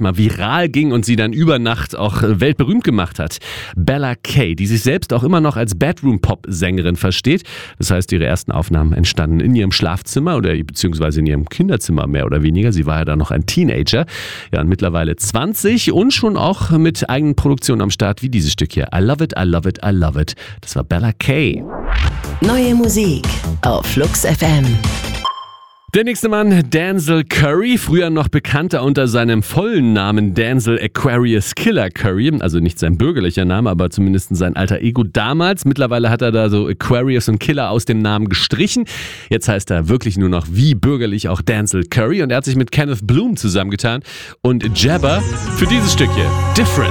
mal, viral ging und sie dann über Nacht auch weltberühmt gemacht hat. Bella Kay, die sich selbst auch immer noch als Bedroom-Pop-Sängerin versteht. Das heißt, ihre ersten Aufnahmen entstanden in ihrem Schlafzimmer oder beziehungsweise in ihrem Kinderzimmer mehr oder weniger. Sie war ja da noch ein Teenager. Ja, und mittlerweile 20 und schon auch mit eigenen Produktionen am Start wie dieses Stück hier. I love it, I love it, I love it. Das war Bella Kay. Neue Musik auf Flux FM. Der nächste Mann, Denzel Curry, früher noch bekannter unter seinem vollen Namen Denzel Aquarius Killer Curry, also nicht sein bürgerlicher Name, aber zumindest sein alter Ego damals. Mittlerweile hat er da so Aquarius und Killer aus dem Namen gestrichen. Jetzt heißt er wirklich nur noch wie bürgerlich auch Denzel Curry und er hat sich mit Kenneth Bloom zusammengetan und Jabba für dieses Stück hier, Different.